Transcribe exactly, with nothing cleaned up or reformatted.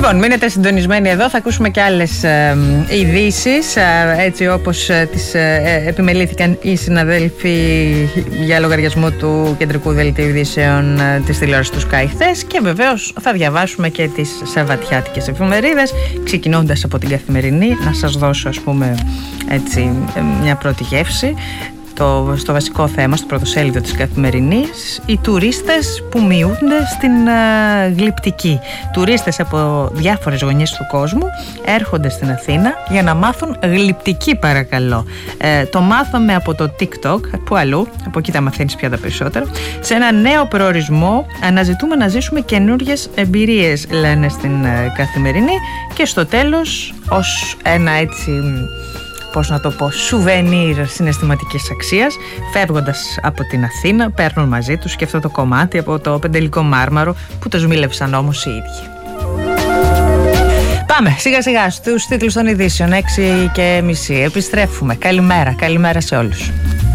Λοιπόν, μείνετε συντονισμένοι εδώ. Θα ακούσουμε και άλλες ε, ειδήσεις, ε, έτσι όπως ε, τις ε, επιμελήθηκαν οι συναδέλφοι για λογαριασμό του κεντρικού δελτίου ειδήσεων ε, της τηλεόρασης του Sky χθες. Και βεβαίως θα διαβάσουμε και τις σαββατιάτικες εφημερίδες, ξεκινώντας από την Καθημερινή. Να σας δώσω, ας πούμε, έτσι, μια πρώτη γεύση. Το, στο βασικό θέμα, στο πρωτοσέλιδο της Καθημερινής, οι τουρίστες που μειούνται στην uh, γλυπτική. Τουρίστες από διάφορες γωνιές του κόσμου έρχονται στην Αθήνα για να μάθουν γλυπτική, παρακαλώ. Ε, το μάθαμε από το TikTok, που αλλού, από εκεί τα μαθαίνεις πια τα περισσότερα. Σε ένα νέο προορισμό αναζητούμε να ζήσουμε καινούριες εμπειρίες, λένε στην uh, Καθημερινή. Και στο τέλος, ως ένα έτσι, πώς να το πω, σουβενίρ συναισθηματικής αξίας, φεύγοντας από την Αθήνα, παίρνουν μαζί τους και αυτό το κομμάτι από το Πεντελικό Μάρμαρο που το σμίλευσαν όμως οι ίδιοι. Πάμε σιγά σιγά στους τίτλους των ειδήσεων, έξι και μισή. Επιστρέφουμε. Καλημέρα, καλημέρα σε όλους.